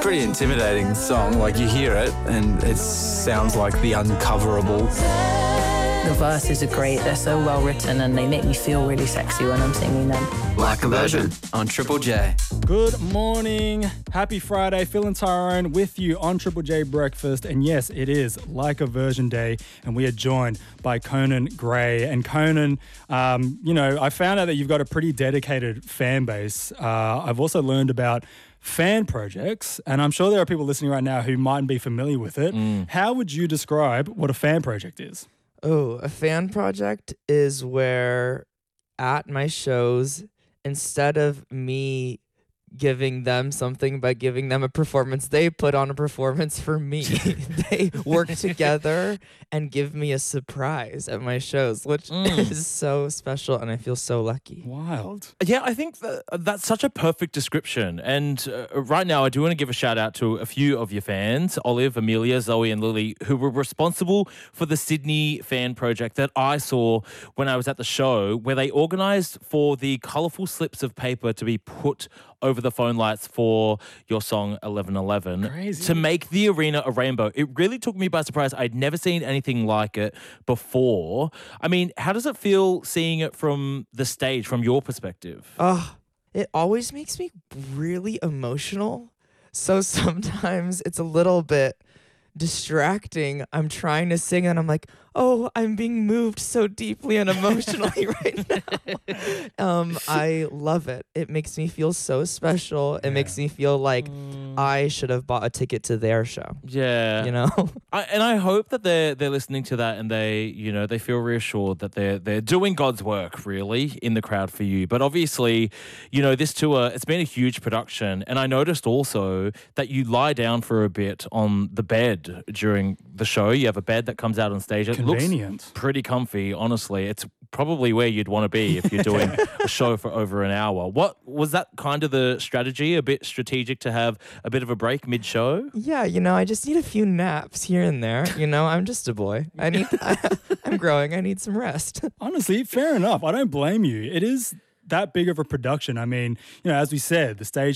pretty intimidating song. Like, you hear it and it sounds like the uncoverable. The verses are great. They're so well written and they make me feel really sexy when I'm singing them. Like a Virgin on Triple J. Good morning. Happy Friday. Phil and Tyrone with you on Triple J Breakfast. And yes, it is Like a Virgin Day. And we are joined by Conan Gray. And Conan, I found out that you've got a pretty dedicated fan base. I've also learned about fan projects, and I'm sure there are people listening right now who mightn't be familiar with it. How would you describe what a fan project is? Oh, a fan project is where at my shows, instead of me giving them something by giving them a performance, they put on a performance for me. They work together and give me a surprise at my shows, which is so special, and I feel so lucky. Wild. Yeah, I think that's such a perfect description. And right now, I do want to give a shout out to a few of your fans, Olive, Amelia, Zoe and Lily, who were responsible for the Sydney fan project that I saw when I was at the show, where they organised for the colourful slips of paper to be put over the phone lights for your song 1111. Crazy. To make the arena a rainbow. It really took me by surprise. I'd never seen anything like it before. I mean, how does it feel seeing it from the stage, from your perspective? It always makes me really emotional. So sometimes it's a little bit distracting. I'm trying to sing and I'm like, oh, I'm being moved so deeply and emotionally right now. I love it. It makes me feel so special. It makes me feel like I should have bought a ticket to their show. Yeah. You know? I hope that they're listening to that and they feel reassured that they're doing God's work really in the crowd for you. But obviously, this tour, it's been a huge production, and I noticed also that you lie down for a bit on the bed during the show. You have a bed that comes out on stage. It Convenient. looks pretty comfy, honestly. It's probably where you'd want to be if you're doing a show for over an hour. What was that kind of the strategy? A bit strategic to have a bit of a break mid-show? Yeah, I just need a few naps here and there. I'm just a boy. I'm growing. I need some rest. Honestly, fair enough. I don't blame you. It is that big of a production. I mean, as we said, the stage